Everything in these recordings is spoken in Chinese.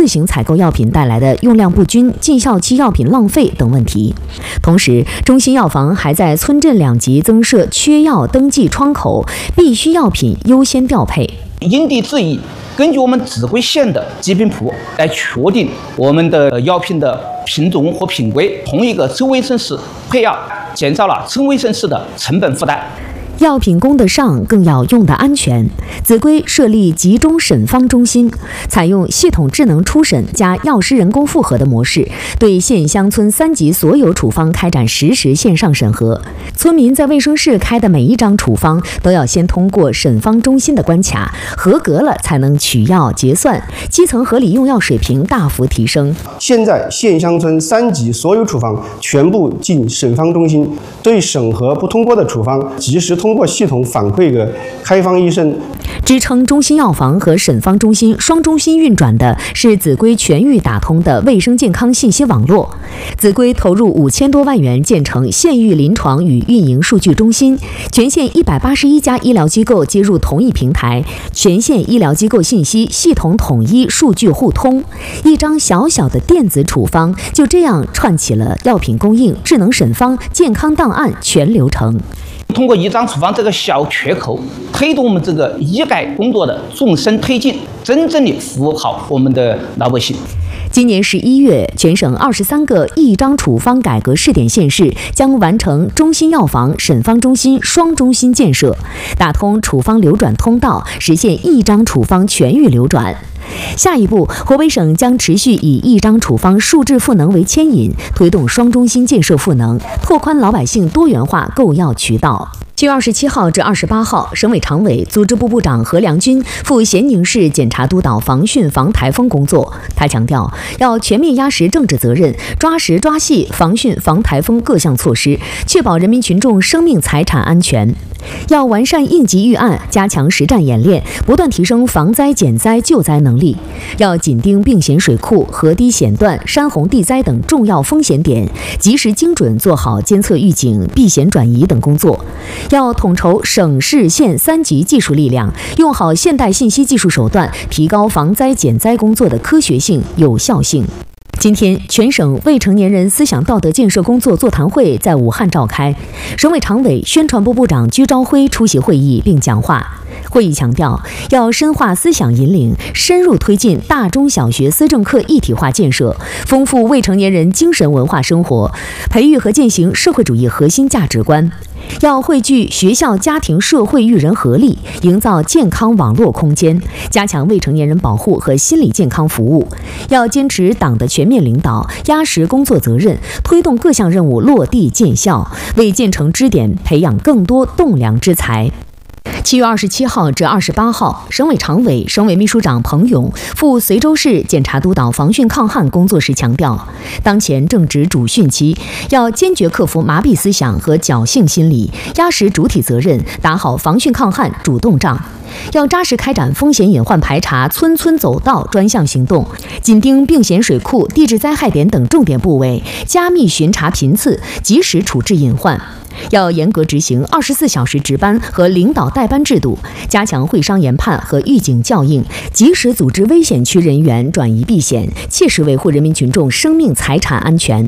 自行采购药品带来的用量不均、尽效期药品浪费等问题。同时，中心药房还在村镇2级增设缺药登记窗口，必需药品优先调配。 因地制宜，根据我们秭归县的疾病谱来确定我们的药品的品种和品规，同一个州卫生室配药，减少了村卫生室的成本负担。 药品供得上，更要用得安全。秭归设立集中审方中心，采用系统智能初审加药师人工复核的模式，对县乡村3级所有处方开展实时线上审核。村民在卫生室开的每一张处方都要先通过审方中心的关卡，合格了才能取药结算，基层合理用药水平大幅提升。 现在县乡村3级所有处方全部进审方中心，对审核不通过的处方及时通过系统反馈给开方医生。 支撑中心药房和审方中心双中心运转的是秭归全域打通的卫生健康信息网络。秭归投入5000多万元建成县域临床与运营数据中心，全县181家医疗机构接入同一平台，全县医疗机构信息系统统一，数据互通。一张小小的电子处方就这样串起了药品供应、智能审方、健康档案全流程。 通过一张处方这个小缺口，推动我们这个医改工作的纵深推进，真正的服务好我们的老百姓。 今年11月，全省23个一张处方改革试点县市将完成中心药房、审方中心双中心建设，打通处方流转通道，实现一张处方全域流转。下一步，湖北省将持续以一张处方数字赋能为牵引，推动双中心建设赋能，拓宽老百姓多元化购药渠道。7月27号至28号，省委常委、组织部部长何良军赴咸宁市检查督导防汛防台风工作。他强调，要全面压实政治责任，抓实抓细防汛防台风各项措施，确保人民群众生命财产安全。要完善应急预案，加强实战演练，不断提升防灾减灾救灾能力。要紧盯病险水库、河堤险段、山洪地灾等重要风险点，及时精准做好监测预警、避险转移等工作。要统筹省市县3级技术力量，用好现代信息技术手段，提高防灾减灾工作的科学性、有效性。今天，全省未成年人思想道德建设工作座谈会在武汉召开，省委常委、宣传部部长居昭辉出席会议并讲话。会议强调，要深化思想引领，深入推进大中小学思政课一体化建设，丰富未成年人精神文化生活，培育和践行社会主义核心价值观。要汇聚学校、家庭、社会育人合力，营造健康网络空间，加强未成年人保护和心理健康服务。要坚持党的全面领导，压实工作责任，推动各项任务落地见效，为建成支点培养更多栋梁之才。7月27号至28号，省委常委、省委秘书长彭勇赴随州市检查督导防汛抗旱工作时强调，当前正值主汛期，要坚决克服麻痹思想和侥幸心理，压实主体责任，打好防汛抗旱主动仗。要扎实开展风险隐患排查、村村走道专项行动，紧盯病险水库、地质灾害点等重点部位，加密巡查频次，及时处置隐患。要严格执行24小时值班和领导带班制度，加强会商研判和预警校应，及时组织危险区人员转移避险，切实维护人民群众生命财产安全。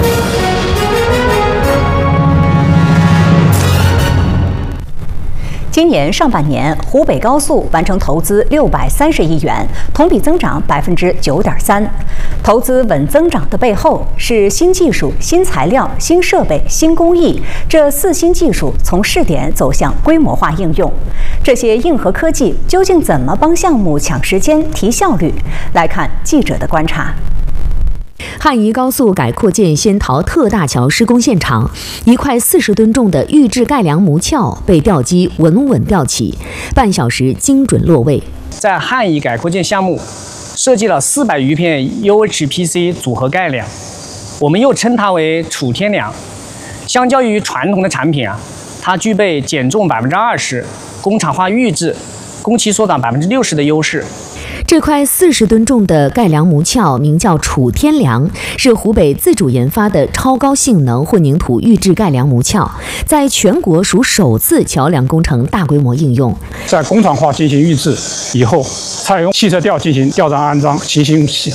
今年上半年，湖北高速完成投资630亿元，同比增长9.3%。投资稳增长的背后是新技术、新材料、新设备、新工艺这4新技术从试点走向规模化应用。这些硬核科技究竟怎么帮项目抢时间、提效率？来看记者的观察。 汉宜高速改扩建仙桃特大桥施工现场，一块40吨重的预制盖梁木壳被吊机稳稳吊起，半小时精准落位。 在汉宜改扩建项目设计了400余片 UHPC 组合盖梁，我们又称它为楚天梁。相较于传统的产品它具备减重20%、工厂化预制、工期缩短60%的优势。 这块40吨重的盖梁木壳名叫楚天梁，是湖北自主研发的超高性能混凝土预制盖梁木壳，在全国属首次桥梁工程大规模应用。 在工厂化进行预制以后，采用汽车吊进行吊装安装，进行